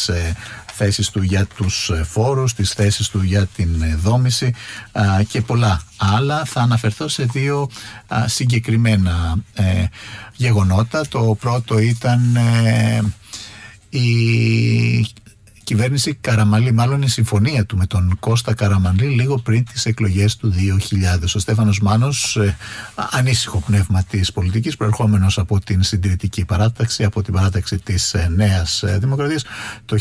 τις θέσεις του για τους φόρους, τις θέσεις του για την δόμηση και πολλά άλλα. Θα αναφερθώ σε δύο συγκεκριμένα γεγονότα. Το πρώτο ήταν η κυβέρνηση Καραμανλή, μάλλον η συμφωνία του με τον Κώστα Καραμανλή λίγο πριν τις εκλογές του 2000. Ο Στέφανος Μάνος, ανήσυχο πνεύμα της πολιτικής, προερχόμενος από την συντηρητική παράταξη, από την παράταξη της Νέας Δημοκρατίας, το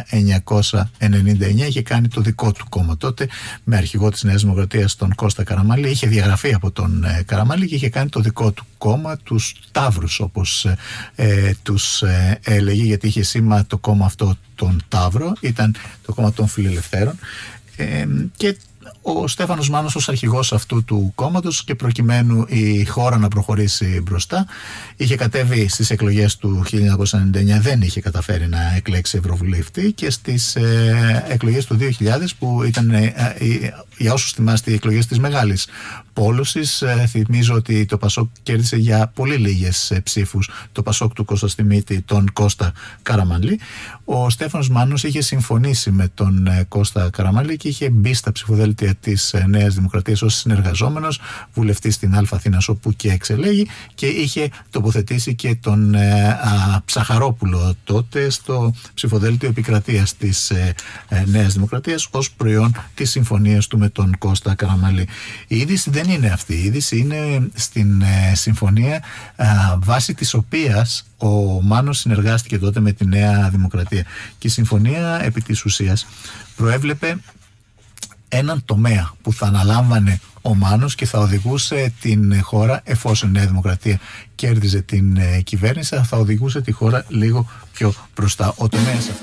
1999 είχε κάνει το δικό του κόμμα τότε, με αρχηγό της Νέας Δημοκρατίας τον Κώστα Καραμανλή. Είχε διαγραφεί από τον Καραμανλή και είχε κάνει το δικό του κόμμα, τους Ταύρους όπως τους έλεγε, γιατί είχε σήμα το κόμμα αυτό τον Ταύρο, ήταν το κόμμα των Φιλελευθέρων, και ο Στέφανος Μάνος ως αρχηγός αυτού του κόμματος, και προκειμένου η χώρα να προχωρήσει μπροστά, είχε κατέβει στις εκλογές του 1999, δεν είχε καταφέρει να εκλέξει ευρωβουλευτή, και στις εκλογές του 2000, που ήταν, για όσους θυμάστε, οι εκλογές της μεγάλης πόλωσης, θυμίζω ότι το Πασόκ κέρδισε για πολύ λίγες ψήφους, το Πασόκ του Κώστα Στιμίτη, τον Κώστα Καραμανλή. Ο Στέφανος Μάνος είχε συμφωνήσει με τον Κώστα Καραμανλή και είχε μπει στα ψηφοδέλτια της Νέας Δημοκρατίας ως συνεργαζόμενος βουλευτής στην Α' Αθήνας, όπου και εξελέγει, και είχε τοποθετήσει και τον Ψαχαρόπουλο τότε στο ψηφοδέλτιο επικρατείας της Νέας Δημοκρατίας ως προϊόν της συμφωνίας του με τον Κώστα Καραμανλή. Η είδηση δεν είναι αυτή. Η είδηση είναι στην συμφωνία βάσει της οποίας ο Μάνος συνεργάστηκε τότε με τη Νέα Δημοκρατία. Και η συμφωνία επί της ουσίας προέβλεπε έναν τομέα που θα αναλάμβανε ο Μάνος και θα οδηγούσε την χώρα, εφόσον η Νέα Δημοκρατία κέρδιζε την κυβέρνηση, θα οδηγούσε τη χώρα λίγο πιο μπροστά. Ο τομέας αυτό.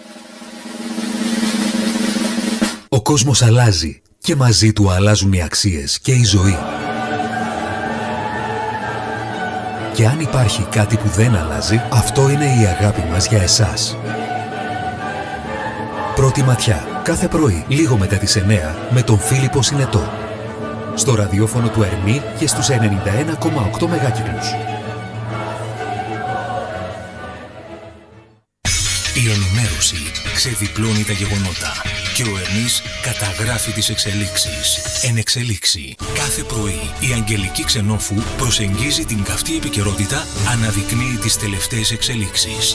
Ο κόσμος αλλάζει και μαζί του αλλάζουν οι αξίες και η ζωή. Και αν υπάρχει κάτι που δεν αλλάζει, αυτό είναι η αγάπη μας για εσάς. Πρώτη ματιά, κάθε πρωί, λίγο μετά τις 9, με τον Φίλιππο Συνετό. Στο ραδιόφωνο του Ερμή και στους 91,8 μεγάκυκλους. Η ενημέρωση ξεδιπλώνει τα γεγονότα και ο Ερμής καταγράφει τις εξελίξεις. Εν εξελίξη. Κάθε πρωί η Αγγελική Ξενόφου προσεγγίζει την καυτή επικαιρότητα, αναδεικνύει τις τελευταίες εξελίξεις.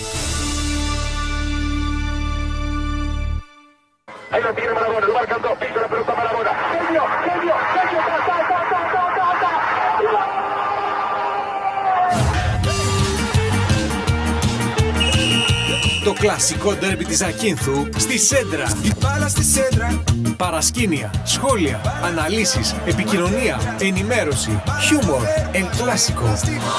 Το κλασικό ντέρμπι της Ακίνθου στη Σέντρα. Η μπάλα στη Σέντρα. Παρασκήνια, σχόλια, αναλύσεις, επικοινωνία, ενημέρωση, χιούμορ, εν κλασικό.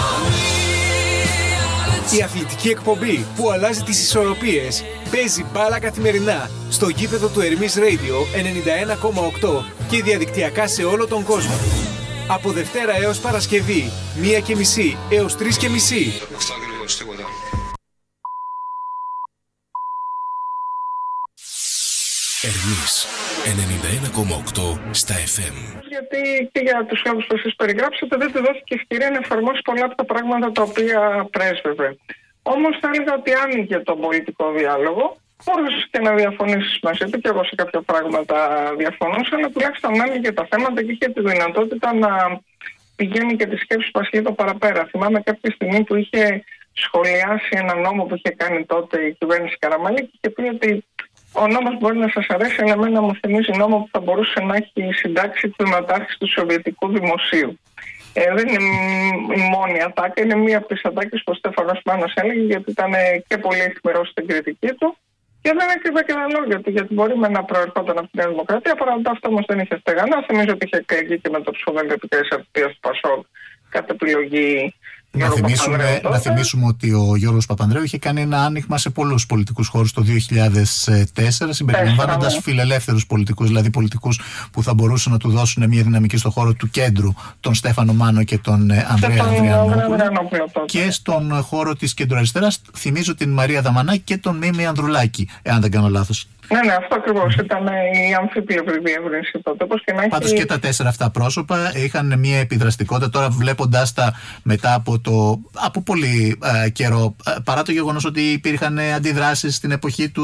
Η αθλητική εκπομπή που αλλάζει τις ισορροπίες παίζει μπάλα καθημερινά στο γήπεδο του Ερμής Radio 91,8 και διαδικτυακά σε όλο τον κόσμο. Από Δευτέρα έως Παρασκευή, 1:30 έως 3:30. Ερμής 91,8 στα FM. Γιατί και για τους λόγους που εσείς περιγράψατε δεν του δόθηκε ευκαιρία να εφαρμόσει πολλά από τα πράγματα τα οποία πρέσβευε. Όμως θα έλεγα ότι άνοιγε τον πολιτικό διάλογο. Μπορούσε και να διαφωνήσει μαζί του, και εγώ σε κάποια πράγματα διαφωνούσα, αλλά τουλάχιστον άνοιγε τα θέματα και είχε τη δυνατότητα να πηγαίνει και τη σκέψη μας λίγο παραπέρα. Θυμάμαι κάποια στιγμή που είχε σχολιάσει ένα νόμο που είχε κάνει τότε η κυβέρνηση Καραμανλή και είχε πει ότι ο νόμος μπορεί να σας αρέσει, αλλά εμένα μου θυμίζει νόμο που θα μπορούσε να έχει συντάξει τμήματάρχης του Σοβιετικού Δημοσίου. Δεν είναι η μόνη ατάκα, είναι μία από τις ατάκες που ο Στέφανος Μάνος έλεγε, γιατί ήταν και πολύ αιχμηρός στην κριτική του. Και δεν έκρυβε και τα λόγια του, γιατί μπορούμε να προερχόταν από τη Νέα Δημοκρατία, παρά ότι αυτό όμως δεν είχε στεγανά. Θυμίζω ότι είχε εκλεγεί και με το ψηφοδέλτιο επικράτειας αρτίας του Πασόκ κατ' επιλογή. Να θυμίσουμε ότι ο Γιώργος Παπανδρέου είχε κάνει ένα άνοιγμα σε πολλούς πολιτικούς χώρους το 2004, συμπεριλαμβάνοντας φιλελεύθερους πολιτικούς, δηλαδή πολιτικούς που θα μπορούσαν να του δώσουν μια δυναμική στον χώρο του κέντρου, τον Στέφανο Μάνο και τον Ανδρέα Ανδριανόπουλο. Και στον χώρο της κεντροαριστεράς, θυμίζω την Μαρία Δαμανάκη και τον Μίμη Ανδρουλάκη, εάν δεν κάνω λάθος. Ναι, αυτό ακριβώς ήταν η αμφίπλευρη διεύρυνση τότε. Πάντως και τα 4 αυτά πρόσωπα είχαν μια επιδραστικότητα. Τώρα, βλέποντας τα μετά από πολύ καιρό, παρά το γεγονός ότι υπήρχαν αντιδράσεις στην εποχή του